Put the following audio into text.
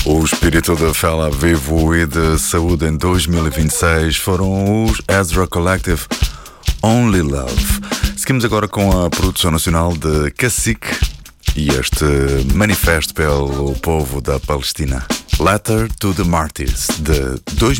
O espírito da fala vivo e de saúde em 2026 foram os Ezra Collective, Only Love. Seguimos agora com a produção nacional de Cacique e este manifesto pelo povo da Palestina, Letter to the Martyrs, de 2026.